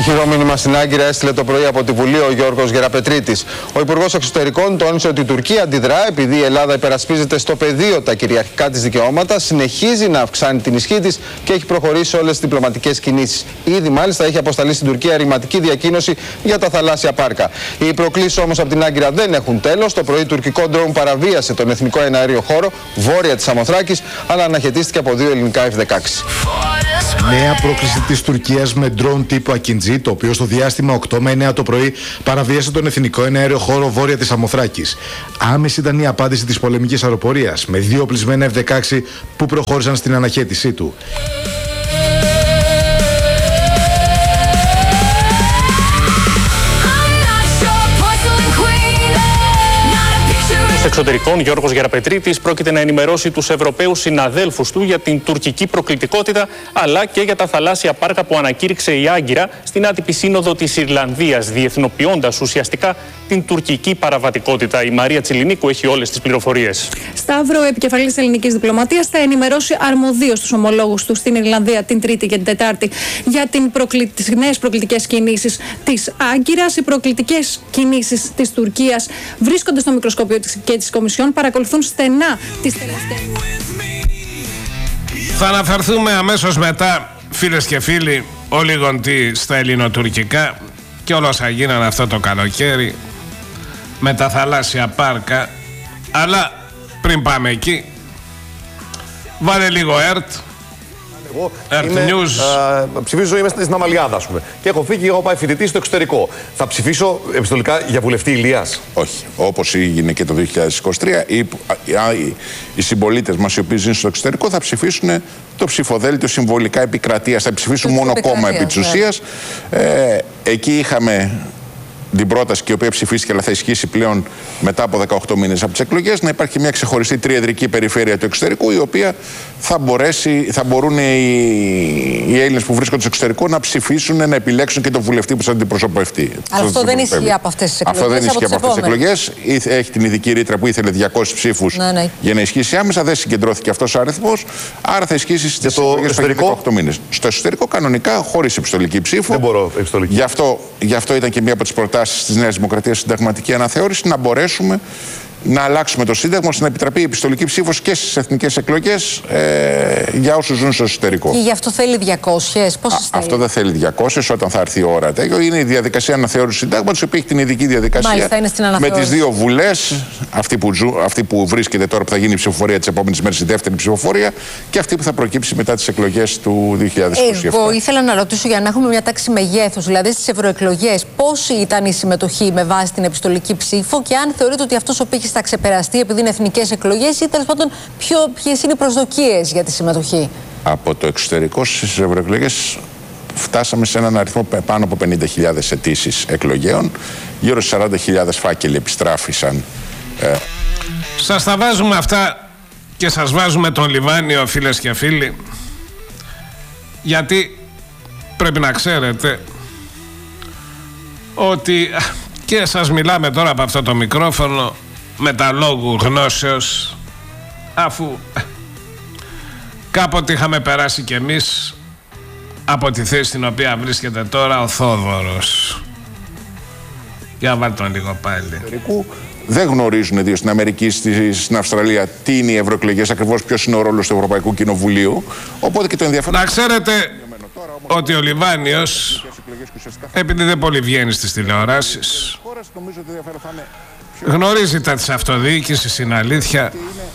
Ηχηρό μήνυμα στην Άγκυρα έστειλε το πρωί από τη Βουλή ο Γιώργος Γεραπετρίτης. Ο Υπουργός Εξωτερικών τόνισε ότι η Τουρκία αντιδρά επειδή η Ελλάδα υπερασπίζεται στο πεδίο τα κυριαρχικά της δικαιώματα, συνεχίζει να αυξάνει την ισχύ της και έχει προχωρήσει σε όλες τις διπλωματικές κινήσεις. Ήδη μάλιστα έχει αποσταλεί στην Τουρκία ρηματική διακοίνωση για τα θαλάσσια πάρκα. Οι προκλήσεις όμως από την Άγκυρα δεν έχουν τέλος. Το πρωί τουρκικό ντρόουν παραβίασε τον εθνικό εναέριο χώρο βόρεια της Σαμοθράκης, αλλά αναχαιτίστηκε από 2 ελληνικά F-16. Νέα πρόκληση της Τουρκίας με ντρόουν τύπου Ακιντζή, το οποίο στο διάστημα 8 με 9 το πρωί παραβίασε τον εθνικό εναέριο χώρο βόρεια της Σαμοθράκης. Άμεση ήταν η απάντηση της πολεμικής αεροπορίας, με 2 οπλισμένα F-16 που προχώρησαν στην αναχέτησή του. Εξωτερικών Γιώργος Γεραπετρίτης πρόκειται να ενημερώσει τους Ευρωπαίους συναδέλφους του για την τουρκική προκλητικότητα αλλά και για τα θαλάσσια πάρκα που ανακήρυξε η Άγκυρα στην άτυπη σύνοδο της Ιρλανδίας, διεθνοποιώντας ουσιαστικά την τουρκική παραβατικότητα. Η Μαρία Τσιλινίκου έχει όλες τις πληροφορίες. Σταύρο, επικεφαλής της ελληνικής διπλωματίας, θα ενημερώσει αρμοδίως τους ομολόγους του στην Ιρλανδία την Τρίτη και την Τετάρτη για τις νέες προκλητικές κινήσεις της Άγκυρας. Οι προκλητικές κινήσεις της Τουρκίας βρίσκονται στο μικροσκόπιο και της Κομισιόν, παρακολουθούν στενά τις τελευταίες. Θα αναφερθούμε αμέσως μετά, φίλες και φίλοι, ολίγοντι στα ελληνοτουρκικά και όλα όσα γίνανε αυτό το καλοκαίρι με τα θαλάσσια πάρκα. Αλλά πριν πάμε εκεί, βάλε λίγο ΕΡΤ. Εγώ ψηφίζω, είμαι στην Αμαλιάδα, ας πούμε. Και έχω φύγει, έχω πάει φοιτητή στο εξωτερικό. Θα ψηφίσω επιστολικά για βουλευτή Ηλίας? Όχι. Όπως έγινε και το 2023, οι συμπολίτες μας οι οποίοι ζουν στο εξωτερικό θα ψηφίσουν το ψηφοδέλτιο συμβολικά επικρατείας. Θα ψηφίσουν μόνο κόμμα επί της ουσίας. Εκεί είχαμε την πρόταση και η οποία ψηφίστηκε, αλλά θα ισχύσει πλέον μετά από 18 μήνες από τις εκλογές, να υπάρχει μια ξεχωριστή τριεδρική περιφέρεια του εξωτερικού, η οποία θα μπορούν οι Έλληνες που βρίσκονται στο εξωτερικό να ψηφίσουν, να επιλέξουν και τον βουλευτή που θα αντιπροσωπευτεί. Αλλά αυτό δεν ισχύει από αυτές τις εκλογές. Αυτό δεν ισχύει από αυτές τις εκλογές. Έχει την ειδική ρήτρα που ήθελε 200 ψήφους για να ισχύσει άμεσα. Δεν συγκεντρώθηκε αυτός ο αριθμός. Άρα θα ισχύσει στις εκλογές που 18 μήνες. Στο εσωτερικό, κανονικά, χωρίς επιστολική ψήφο. Δεν μπορώ επιστολική. Γι' αυτό ήταν και μία από τις προτάσεις της Νέας Δημοκρατίας συνταγματική αναθεώρηση, να μπορέσουμε να αλλάξουμε το Σύνταγμα ώστε να επιτραπεί η επιστολική ψήφος και στις εθνικές εκλογές για όσους ζουν στο εσωτερικό. Και γι' αυτό θέλει 200. Πόσες θέλει? Αυτό δεν θέλει 200 όταν θα έρθει η ώρα. Είναι η διαδικασία αναθεώρησης του Συντάγματος, η οποία έχει την ειδική διαδικασία. Μάλιστα, είναι στην με τις δύο βουλές, αυτή που βρίσκεται τώρα, που θα γίνει η ψηφοφορία της επόμενης μέρας, η δεύτερη ψηφοφορία, και αυτή που θα προκύψει μετά τις εκλογές του 2027. Εγώ ήθελα να ρωτήσω, για να έχουμε μια τάξη μεγέθους, δηλαδή στις ευρωεκλογές, πόση ήταν η συμμετοχή με βάση την επιστολική ψήφο και αν θεωρείτε ότι αυτός ο πύχης θα ξεπεραστεί επειδή είναι εθνικές εκλογές ή τέλος πάντων ποιες είναι οι προσδοκίες για τη συμμετοχή? Από το εξωτερικό στις ευρωεκλογές φτάσαμε σε έναν αριθμό πάνω από 50.000 αιτήσεις εκλογέων. Γύρω στις 40.000 φάκελοι επιστράφησαν. Σας τα βάζουμε αυτά και σας βάζουμε τον Λιβάνιο, φίλες και φίλοι, γιατί πρέπει να ξέρετε ότι και σας μιλάμε τώρα από αυτό το μικρόφωνο με τα λόγου γνώσεως, αφού κάποτε είχαμε περάσει κι εμείς από τη θέση στην οποία βρίσκεται τώρα ο Θόδωρος. Για βάλτε τον λίγο πάλι. Δεν γνωρίζουν, ιδίως στην Αμερική, στην Αυστραλία, τι είναι οι ευρωεκλογές, ακριβώς ποιος είναι ο ρόλος του Ευρωπαϊκού Κοινοβουλίου. Οπότε και το ενδιαφέρον. Να ξέρετε ότι ο Λιβάνιος, επειδή δεν πολύ βγαίνει στις τηλεοράσεις, γνωρίζει τα της αυτοδιοίκησης, είναι αλήθεια.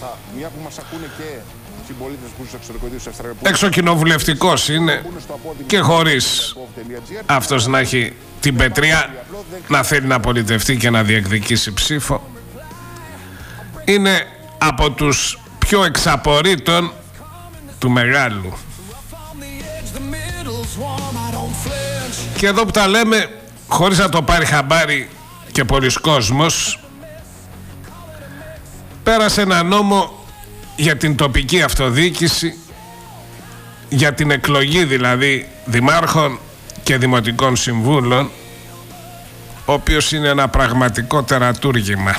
Εξοκοινοβουλευτικός είναι και χωρίς αυτός να έχει την πετριά να θέλει να πολιτευτεί και να διεκδικήσει ψήφο. Είναι από τους πιο εξαπορρίτων του μεγάλου. Και εδώ που τα λέμε, χωρίς να το πάρει χαμπάρι και πολλοί κόσμος, πέρασε ένα νόμο για την τοπική αυτοδιοίκηση, για την εκλογή δηλαδή δημάρχων και δημοτικών συμβούλων, ο οποίος είναι ένα πραγματικό τερατούργημα.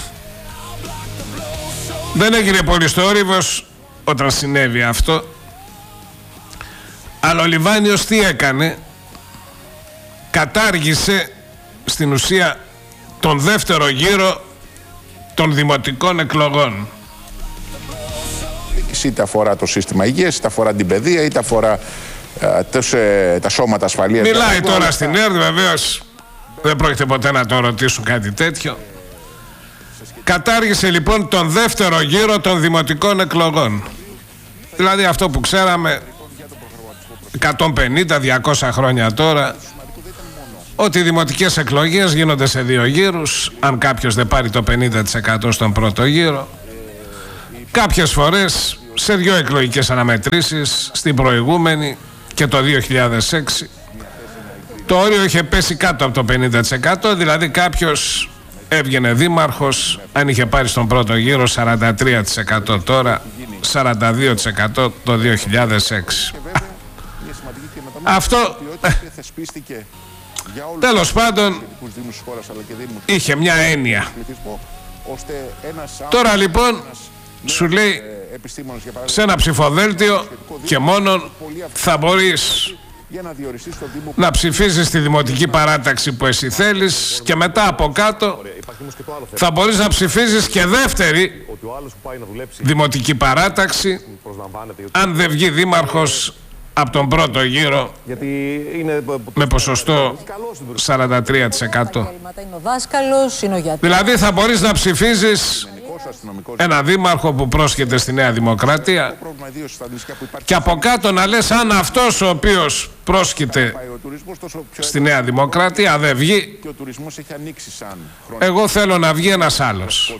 Δεν έγινε πολύ θόρυβος όταν συνέβη αυτό, αλλά ο Λιβάνιος τι έκανε? κατάργησε στην ουσία τον δεύτερο γύρο των δημοτικών εκλογών. Είτε αφορά το σύστημα υγείας, είτε αφορά την παιδεία, είτε αφορά τα σώματα ασφαλείας. Μιλάει τώρα στην ΕΡΤ, βεβαίως δεν πρόκειται ποτέ να το ρωτήσουν κάτι τέτοιο. Κατάργησε λοιπόν τον δεύτερο γύρο των δημοτικών εκλογών. Δηλαδή αυτό που ξέραμε 150-200 χρόνια τώρα, ότι οι δημοτικές εκλογές γίνονται σε 2 γύρους, αν κάποιος δεν πάρει το 50% στον πρώτο γύρο. Κάποιες φορές σε 2 εκλογικές αναμετρήσεις, στην προηγούμενη και το 2006 το όριο είχε πέσει κάτω από το 50%, δηλαδή κάποιος έβγαινε δήμαρχος αν είχε πάρει στον πρώτο γύρο 43%, τώρα 42% το 2006. Αυτό τέλος πάντων είχε μια έννοια. Τώρα λοιπόν σου λέει σε ένα ψηφοδέλτιο και μόνον θα μπορείς να ψηφίζεις τη δημοτική παράταξη που εσύ θέλεις και μετά από κάτω θα μπορείς να ψηφίζεις και δεύτερη δημοτική παράταξη αν δεν βγει δήμαρχος από τον πρώτο γύρο με ποσοστό 43%. Δηλαδή θα μπορείς να ψηφίζεις ένα δήμαρχο που πρόσχεται στη Νέα Δημοκρατία και από κάτω να λες αν αυτός ο οποίος πρόσχεται στη Νέα Δημοκρατία δεν βγει, εγώ θέλω να βγει ένας άλλος.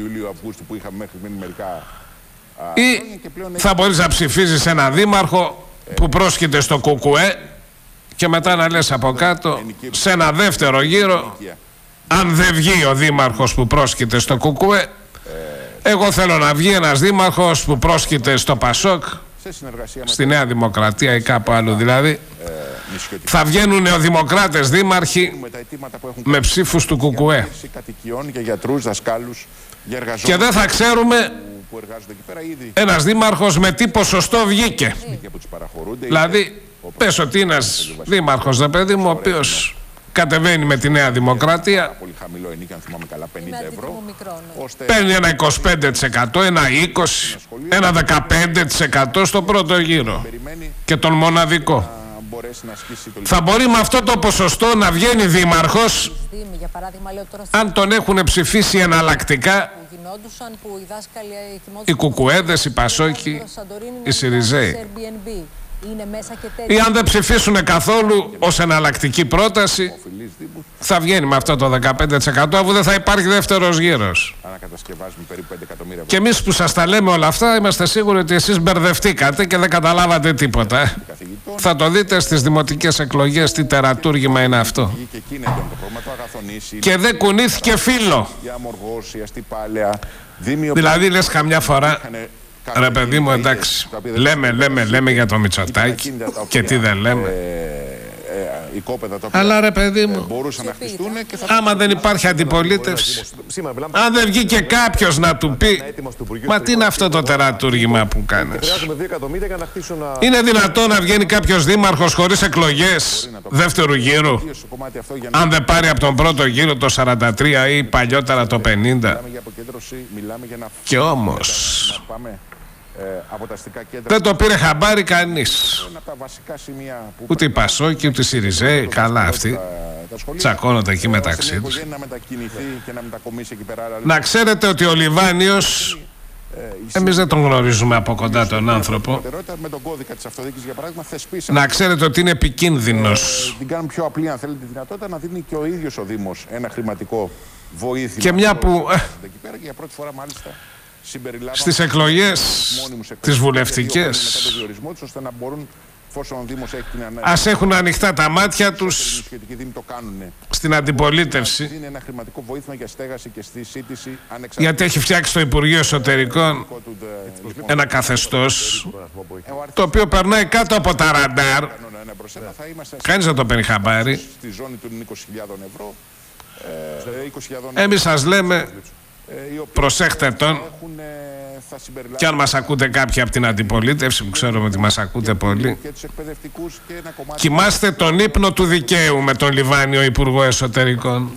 Ή θα μπορείς να ψηφίζεις ένα δήμαρχο που πρόσχεται στο ΚΚΕ και μετά να λες από κάτω σε ένα δεύτερο γύρο, αν δεν βγει ο δήμαρχος που πρόσχεται στο ΚΚΕ, εγώ θέλω να βγει ένας δήμαρχος που πρόσχεται στο ΠΑΣΟΚ, στη Νέα Δημοκρατία ή κάπου άλλο δηλαδή. Θα βγαίνουν νεοδημοκράτες δήμαρχοι με ψήφους του ΚΚΕ και δεν θα ξέρουμε ένας δήμαρχος με τι ποσοστό βγήκε. Δηλαδή πες ότι είναι ένας δήμαρχος, δε παιδί μου, ο οποίος κατεβαίνει με τη Νέα Δημοκρατία, παίρνει ένα 25%, ένα 20%, ένα 15% στο πρώτο γύρο και τον μοναδικό. Θα μπορεί με αυτό το ποσοστό να βγαίνει δήμαρχος αν τον έχουν ψηφίσει εναλλακτικά οι κουκουέδες, οι πασόκοι, οι Σιριζέοι. Ή αν δεν ψηφίσουν καθόλου ως εναλλακτική πρόταση, θα βγαίνει με αυτό το 15% αφού δεν θα υπάρχει δεύτερος γύρος. Και εμείς που σας τα λέμε όλα αυτά είμαστε σίγουροι ότι εσείς μπερδευτήκατε και δεν καταλάβατε τίποτα. Θα το δείτε στις δημοτικές εκλογές τι τερατούργημα είναι αυτό. Και δεν κουνήθηκε φύλλο. Δηλαδή λες καμιά φορά, ρε παιδί μου, εντάξει, λέμε για το Μητσοτάκη και τι δεν λέμε. Αλλά ρε παιδί μου, άμα δεν υπάρχει αντιπολίτευση, αν δεν βγει και κάποιος να του πει μα τι είναι αυτό το τερατούργημα που κάνεις, είναι δυνατόν να βγαίνει κάποιος δήμαρχος χωρίς εκλογές δεύτερου γύρου, αν δεν πάρει από τον πρώτο γύρο το 43 ή παλιότερα το 50? Και όμως δεν το πήρε χαμπάρι κανείς. Ούτε οι Πασόκοι, ούτε οι Σιριζέοι. Καλά αυτοί τσακώνονται εκεί μεταξύ τους. Να ξέρετε ότι ο Λιβάνιος, εμείς δεν τον γνωρίζουμε από κοντά τον άνθρωπο, να ξέρετε ότι είναι επικίνδυνος. Και μια που στις εκλογές τις βουλευτικές ας έχουν ανοιχτά τα μάτια τους στην αντιπολίτευση, γιατί έχει φτιάξει το Υπουργείο Εσωτερικών ένα καθεστώς το οποίο περνάει κάτω από τα ραντάρ, κανείς δεν το παίρνει χαμπάρι. Εμείς σας λέμε Προσέχτε τον. Και αν μας ακούτε κάποιοι από την αντιπολίτευση, που ξέρουμε ότι μας ακούτε πολύ, κοιμάστε τον ύπνο του δικαίου με τον Λιβάνιο Υπουργό Εσωτερικών.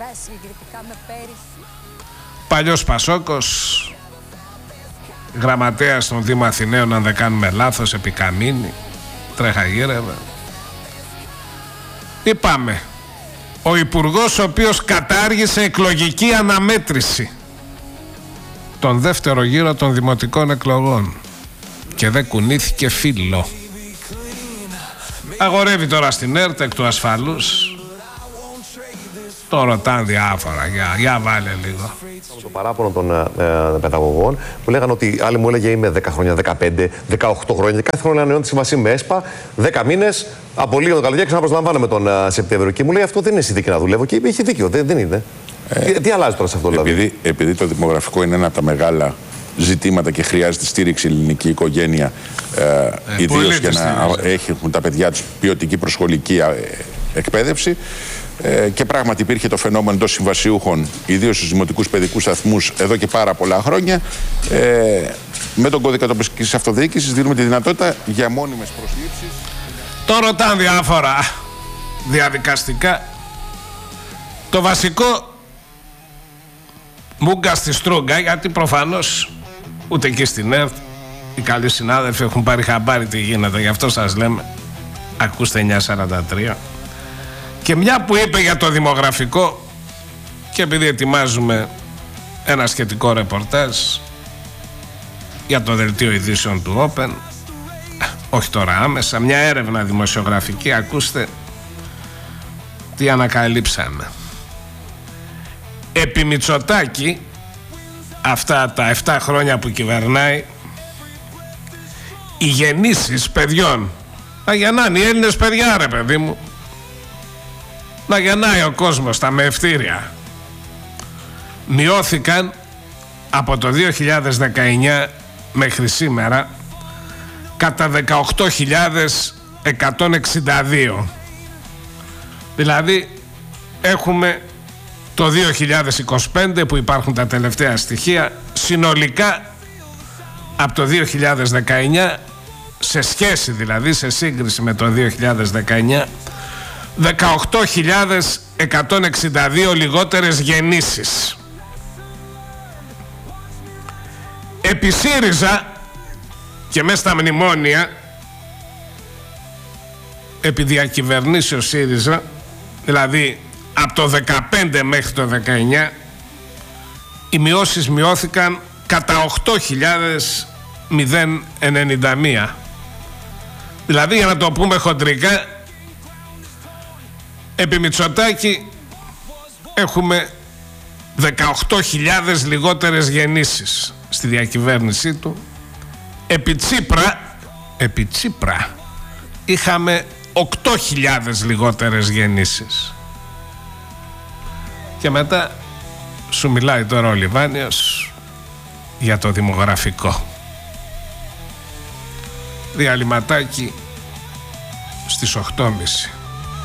Παλιός Πασόκος, γραμματέας στον Δήμο Αθηναίων, αν δεν κάνουμε λάθος, επί Καμίνη, τρέχα γύρευε. Είπαμε, ο υπουργός ο οποίος κατάργησε εκλογική αναμέτρηση τον δεύτερο γύρο των δημοτικών εκλογών και δεν κουνήθηκε φύλλο. Αγορεύει τώρα στην ΕΡΤ εκ του ασφαλούς. Το ρωτάνε διάφορα, για βάλε λίγο. Το παράπονο των παιδαγωγών που λέγανε ότι άλλοι μου έλεγε είμαι 10 χρόνια, 15, 18 χρόνια και κάθε χρόνο ανανεώνει τη συμβασία με ΕΣΠΑ, 10 μήνες, απολύγει τον καλοκαίρι και ξαναπροσλαμβάνομαι τον Σεπτέμβριο. Και μου λέει αυτό δεν είναι συνθήκη να δουλεύω και είχε δίκιο, δεν είναι. Τι αλλάζει τώρα σε αυτό δηλαδή? Επειδή το δημογραφικό είναι ένα από τα μεγάλα ζητήματα και χρειάζεται στήριξη η ελληνική οικογένεια, ιδίως για να έχουν τα παιδιά τους ποιοτική προσχολική εκπαίδευση. Και πράγματι υπήρχε το φαινόμενο των συμβασιούχων, ιδίως στους δημοτικούς παιδικούς σταθμούς, εδώ και πάρα πολλά χρόνια. Με τον κώδικα τοπικής αυτοδιοίκησης δίνουμε τη δυνατότητα για μόνιμες προσλήψεις. Το ρωτάνε διάφορα διαδικαστικά. Το βασικό, μούγκα στη στρούγκα, γιατί προφανώς ούτε εκεί στην ΕΡΤ οι καλοί συνάδελφοι έχουν πάρει χαμπάρι τι γίνεται, γι' αυτό σας λέμε ακούστε 943. Και μια που είπε για το δημογραφικό, και επειδή ετοιμάζουμε ένα σχετικό ρεπορτάζ για το δελτίο ειδήσεων του Open, όχι τώρα άμεσα, μια έρευνα δημοσιογραφική, ακούστε τι ανακαλύψαμε. Επί Μητσοτάκη, αυτά τα 7 χρόνια που κυβερνάει, οι γεννήσεις παιδιών, να γεννάνε οι Έλληνες παιδιά ρε παιδί μου, να γεννάει ο κόσμος τα μεευτήρια, μειώθηκαν από το 2019 μέχρι σήμερα κατά 18.162. Δηλαδή έχουμε το 2025 που υπάρχουν τα τελευταία στοιχεία, συνολικά από το 2019, σε σχέση δηλαδή, σε σύγκριση με το 2019, 18.162 λιγότερες γεννήσεις. Επί ΣΥΡΙΖΑ και μέσα στα μνημόνια, επί διακυβερνήσεως ΣΥΡΙΖΑ, δηλαδή από το 15 μέχρι το 19, οι μειώσεις μειώθηκαν κατά 8.091. Δηλαδή, για να το πούμε χοντρικά, επί Μητσοτάκη έχουμε 18.000 λιγότερες γεννήσεις στη διακυβέρνησή του. Επί Τσίπρα είχαμε 8.000 λιγότερες γεννήσεις. Και μετά σου μιλάει τώρα ο Λιβάνιος για το δημογραφικό. Διαλυματάκι στις 8.30.